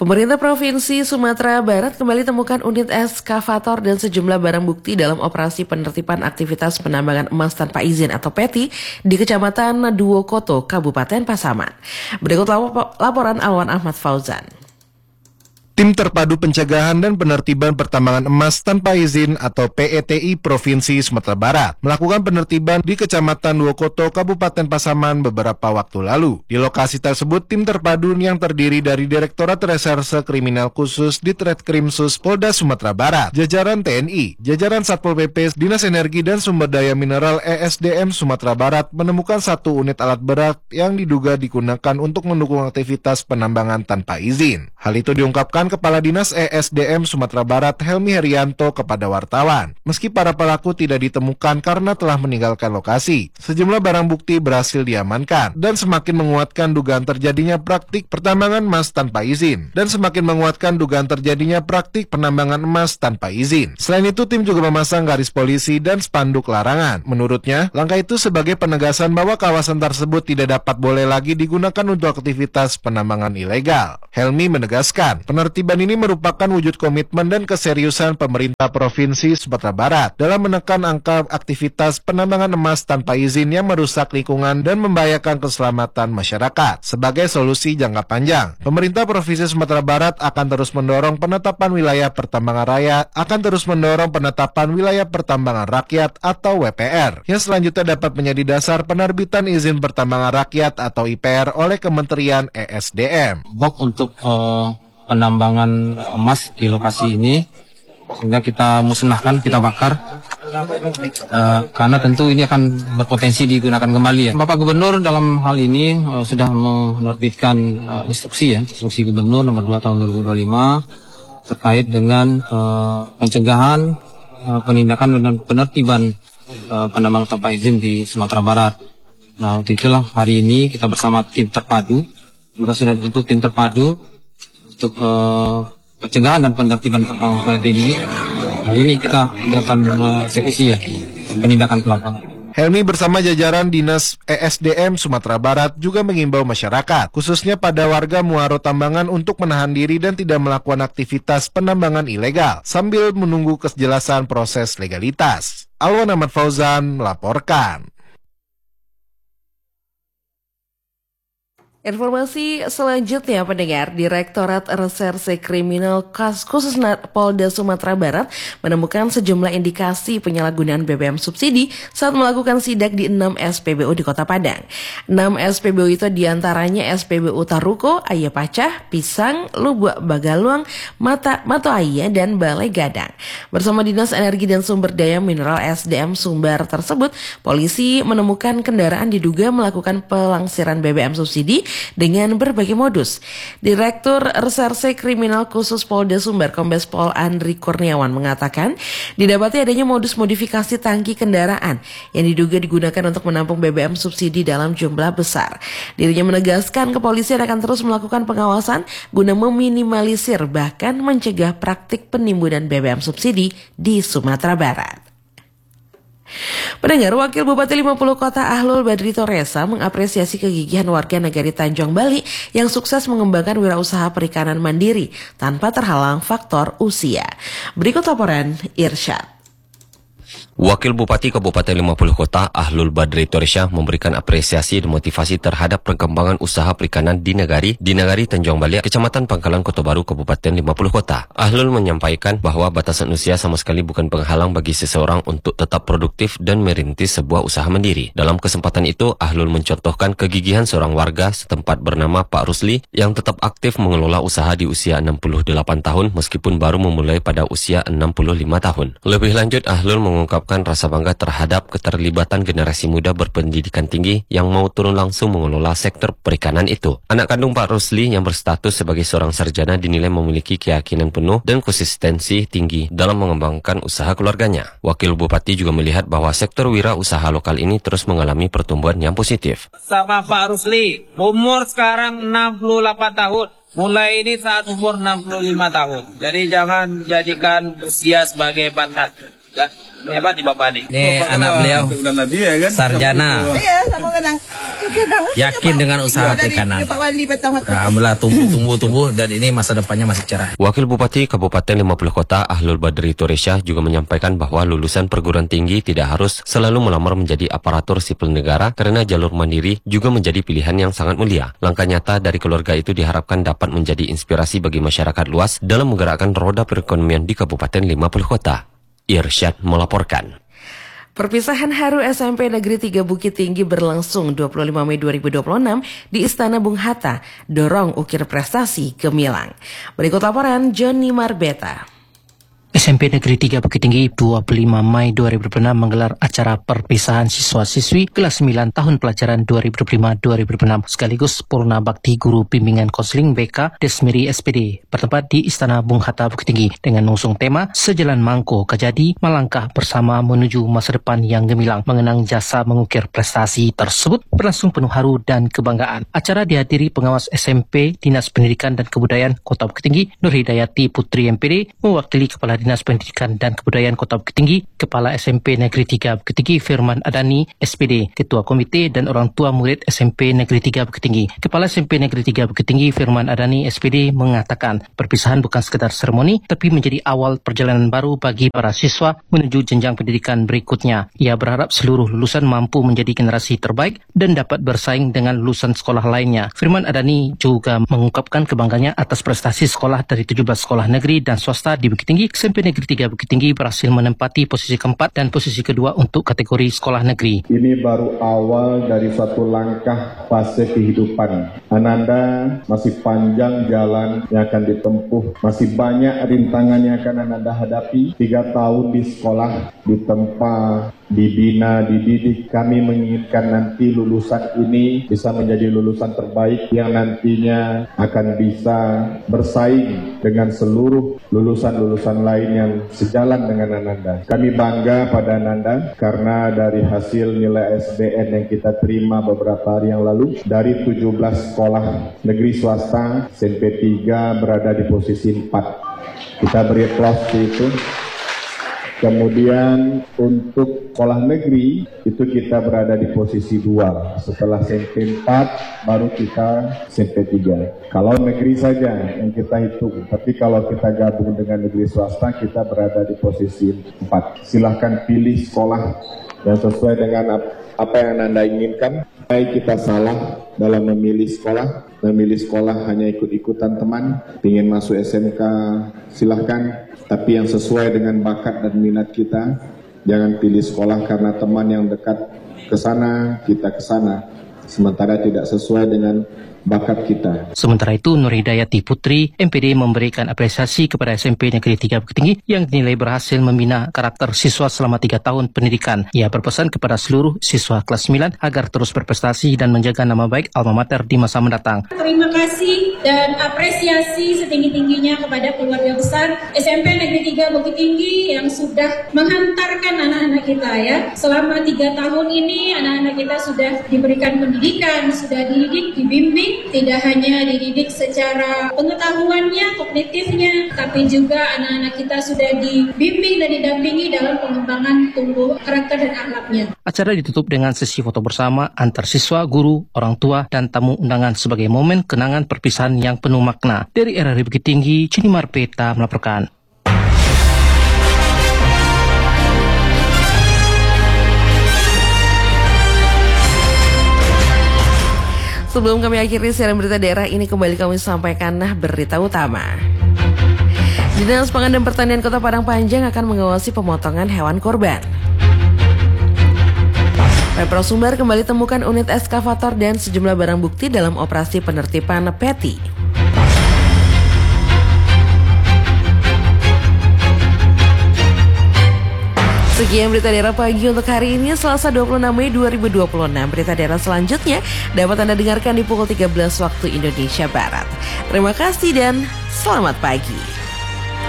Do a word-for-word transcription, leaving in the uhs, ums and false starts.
Pemerintah Provinsi Sumatera Barat kembali temukan unit eskavator dan sejumlah barang bukti dalam operasi penertiban aktivitas penambangan emas tanpa izin atau P E T I di Kecamatan Duokoto, Kabupaten Pasaman. Berikut laporan Alwan Ahmad Fauzan. Tim Terpadu Pencegahan dan Penertiban Pertambangan Emas Tanpa Izin atau P E T I Provinsi Sumatera Barat melakukan penertiban di Kecamatan Duokoto, Kabupaten Pasaman beberapa waktu lalu. Di lokasi tersebut, tim terpadu yang terdiri dari Direktorat Reserse Kriminal Khusus Ditreskrimsus Polda Sumatera Barat, jajaran T N I, jajaran Satpol P P, Dinas Energi dan Sumber Daya Mineral E S D M Sumatera Barat menemukan satu unit alat berat yang diduga digunakan untuk mendukung aktivitas penambangan tanpa izin. Hal itu diungkapkan Kepala Dinas E S D M Sumatera Barat Helmi Herianto kepada wartawan. Meski para pelaku tidak ditemukan karena telah meninggalkan lokasi, sejumlah barang bukti berhasil diamankan dan semakin menguatkan dugaan terjadinya praktik pertambangan emas tanpa izin dan semakin menguatkan dugaan terjadinya praktik penambangan emas tanpa izin. Selain itu, tim juga memasang garis polisi dan spanduk larangan. Menurutnya, langkah itu sebagai penegasan bahwa kawasan tersebut tidak dapat boleh lagi digunakan untuk aktivitas penambangan ilegal. Helmi menegaskan, penertiban ini merupakan wujud komitmen dan keseriusan pemerintah Provinsi Sumatera Barat dalam menekan angka aktivitas penambangan emas tanpa izin yang merusak lingkungan dan membahayakan keselamatan masyarakat. Sebagai solusi jangka panjang, pemerintah Provinsi Sumatera Barat akan terus mendorong penetapan wilayah pertambangan raya, akan terus mendorong penetapan wilayah pertambangan rakyat atau W P R, yang selanjutnya dapat menjadi dasar penerbitan izin pertambangan rakyat atau I P R oleh Kementerian E S D M. Bok untuk uh... penambangan emas di lokasi ini, sehingga kita musnahkan, kita bakar, uh, karena tentu ini akan berpotensi digunakan kembali ya. Bapak Gubernur dalam hal ini uh, sudah menerbitkan uh, instruksi ya, instruksi Gubernur nomor dua tahun dua ribu dua puluh lima terkait dengan uh, pencegahan, uh, penindakan dan penertiban uh, penambang tanpa izin di Sumatera Barat. Nah, untuk itulah hari ini kita bersama tim terpadu, juga sudah dibentuk tim terpadu untuk uh, pencegahan dan penertiban penambangan ini. Hari ini kita akan eksekusi ya, penindakan ke lapangan. Helmi bersama jajaran Dinas E S D M Sumatera Barat juga mengimbau masyarakat, khususnya pada warga Muaro Tambangan untuk menahan diri dan tidak melakukan aktivitas penambangan ilegal sambil menunggu kejelasan proses legalitas. Alwan Ahmad Fauzan melaporkan. Informasi selanjutnya, pendengar, Direktorat Reserse Kriminal Khusus Polda Sumatera Barat menemukan sejumlah indikasi penyalahgunaan B B M subsidi saat melakukan sidak di enam S P B U di Kota Padang. enam S P B U itu diantaranya S P B U Taruko, Ayah Pacah, Pisang, Lubuk Bagaluang, Mata, Mato Ayah, dan Balai Gadang. Bersama Dinas Energi dan Sumber Daya Mineral S D M Sumbar tersebut, polisi menemukan kendaraan diduga melakukan pelangsiran B B M subsidi dengan berbagai modus. Direktur Reserse Kriminal Khusus Polda Sumbar Kombes Pol Andri Kurniawan mengatakan, didapati adanya modus modifikasi tangki kendaraan yang diduga digunakan untuk menampung B B M subsidi dalam jumlah besar. Dirinya menegaskan kepolisian akan terus melakukan pengawasan guna meminimalisir bahkan mencegah praktik penimbunan B B M subsidi di Sumatera Barat. Pendengar, Wakil Bupati lima puluh Kota Ahlul Badri Toresa mengapresiasi kegigihan warga Nagari Tanjung Bali yang sukses mengembangkan wirausaha perikanan mandiri tanpa terhalang faktor usia. Berikut laporan Irsyad. Wakil Bupati Kabupaten lima puluh Kota Ahlul Badri Toresa memberikan apresiasi dan motivasi terhadap perkembangan usaha perikanan di Nagari, di Nagari Tanjung Balai, Kecamatan Pangkalan Kota Baru, Kabupaten lima puluh Kota. Ahlul menyampaikan bahwa batasan usia sama sekali bukan penghalang bagi seseorang untuk tetap produktif dan merintis sebuah usaha mandiri. Dalam kesempatan itu, Ahlul mencontohkan kegigihan seorang warga setempat bernama Pak Rusli yang tetap aktif mengelola usaha di usia enam puluh delapan tahun meskipun baru memulai pada usia enam puluh lima tahun. Lebih lanjut, Ahlul mengungkapkan rasa bangga terhadap keterlibatan generasi muda berpendidikan tinggi yang mau turun langsung mengelola sektor perikanan itu. Anak kandung Pak Rusli yang berstatus sebagai seorang sarjana dinilai memiliki keyakinan penuh dan konsistensi tinggi dalam mengembangkan usaha keluarganya. Wakil Bupati juga melihat bahwa sektor wira usaha lokal ini terus mengalami pertumbuhan yang positif. Sama Pak Rusli, umur sekarang enam puluh delapan tahun. Mulai ini saat umur enam puluh lima tahun. Jadi jangan jadikan usia sebagai batas. Ya, hebat di Bapak nih. Ini anak beliau sarjana. Iya, sama kenang. Yakin dengan usaha perikanan. Alhamdulillah tumbuh-tumbuh dan ini masa depannya masih cerah. Wakil Bupati Kabupaten lima puluh Kota Ahlul Badri Toresya juga menyampaikan bahwa lulusan perguruan tinggi tidak harus selalu melamar menjadi aparatur sipil negara karena jalur mandiri juga menjadi pilihan yang sangat mulia. Langkah nyata dari keluarga itu diharapkan dapat menjadi inspirasi bagi masyarakat luas dalam menggerakkan roda perekonomian di Kabupaten lima puluh Kota. Irsyad melaporkan. Perpisahan haru S M P Negeri tiga Bukit Tinggi berlangsung dua puluh lima Mei dua ribu dua puluh enam di Istana Bung Hatta, dorong ukir prestasi gemilang. Berikut laporan Johnny Marbeta. S M P Negeri tiga Bukit Tinggi dua puluh lima Mei dua ribu dua puluh enam menggelar acara perpisahan siswa-siswi kelas sembilan tahun pelajaran dua ribu dua puluh lima dua ribu dua puluh enam sekaligus Purna Bakti Guru Bimbingan Konseling B K Desmiri S P D bertempat di Istana Bung Hatta Bukit Tinggi dengan mengusung tema Sejalan Mangko Kajadi Melangkah Bersama Menuju Masa Depan Yang Gemilang. Mengenang jasa mengukir prestasi tersebut berlangsung penuh haru dan kebanggaan. Acara dihadiri pengawas S M P Dinas Pendidikan dan Kebudayaan Kota Bukit Tinggi Nur Hidayati Putri M P D, mewakili Kepala Dinas Pendidikan dan Kebudayaan Kota Bukit Tinggi, Kepala S M P Negeri tiga Bukit Tinggi Firman Adani S P D, Ketua Komite dan orang tua murid S M P Negeri tiga Bukit Tinggi. Kepala S M P Negeri tiga Bukit Tinggi Firman Adani S P D mengatakan perpisahan bukan sekedar seremoni tapi menjadi awal perjalanan baru bagi para siswa menuju jenjang pendidikan berikutnya. Ia berharap seluruh lulusan mampu menjadi generasi terbaik dan dapat bersaing dengan lulusan sekolah lainnya. Firman Adani juga mengungkapkan kebanggaannya atas prestasi sekolah dari tujuh belas sekolah negeri dan swasta di Bukit Tinggi. S M P Negeri tiga Bukit Tinggi berhasil menempati posisi keempat dan posisi kedua untuk kategori sekolah negeri. Ini baru awal dari satu langkah fase kehidupan. Ananda masih panjang jalan yang akan ditempuh, masih banyak rintangan yang akan Ananda hadapi. Tiga tahun di sekolah, ditempa, dibina, dididik. Kami menginginkan nanti lulusan ini bisa menjadi lulusan terbaik yang nantinya akan bisa bersaing dengan seluruh lulusan-lulusan lain yang sejalan dengan Ananda. Kami bangga pada Ananda karena dari hasil nilai S B N yang kita terima beberapa hari yang lalu, dari tujuh belas sekolah negeri swasta, S M P tiga berada di posisi empat. Kita beri aplaus itu. Kemudian untuk sekolah negeri itu kita berada di posisi dua. Setelah S M P empat baru kita S M P tiga. Kalau negeri saja yang kita hitung, tapi kalau kita gabung dengan negeri swasta kita berada di posisi empat. Silahkan pilih sekolah yang sesuai dengan apa yang Anda inginkan. Baik kita salah dalam memilih sekolah, memilih sekolah hanya ikut-ikutan teman, ingin masuk S M K silahkan. Tapi yang sesuai dengan bakat dan minat kita, jangan pilih sekolah karena teman yang dekat ke sana, kita ke sana, sementara tidak sesuai dengan bakat kita. Sementara itu, Nur Hidayati Putri M P D memberikan apresiasi kepada S M P Negeri tiga Bukit Tinggi yang dinilai berhasil membina karakter siswa selama tiga tahun pendidikan. Ia berpesan kepada seluruh siswa kelas sembilan agar terus berprestasi dan menjaga nama baik alma mater di masa mendatang. Terima kasih dan apresiasi setinggi-tingginya kepada keluarga besar S M P Negeri tiga Bukit Tinggi yang sudah menghantarkan anak-anak kita ya. Selama tiga tahun ini anak-anak kita sudah diberikan pendidikan, sudah dididik, dibimbing. Tidak hanya dididik secara pengetahuannya, kognitifnya, tapi juga anak-anak kita sudah dibimbing dan didampingi dalam pengembangan tumbuh karakter dan akhlaknya. Acara ditutup dengan sesi foto bersama antar siswa, guru, orang tua, dan tamu undangan sebagai momen kenangan perpisahan yang penuh makna. Dari R R I Bukit Tinggi, Johnny Marbeta melaporkan. Sebelum kami akhiri siaran berita daerah ini, kembali kami sampaikan berita utama. Dinas Pangan dan Pertanian Kota Padang Panjang akan mengawasi pemotongan hewan korban. Pemprov Sumbar kembali temukan unit eskavator dan sejumlah barang bukti dalam operasi penertiban P E T I. Sekian berita daerah pagi untuk hari ini, Selasa dua puluh enam Mei dua ribu dua puluh enam. Berita daerah selanjutnya dapat Anda dengarkan di pukul tiga belas waktu Indonesia Barat. Terima kasih dan selamat pagi.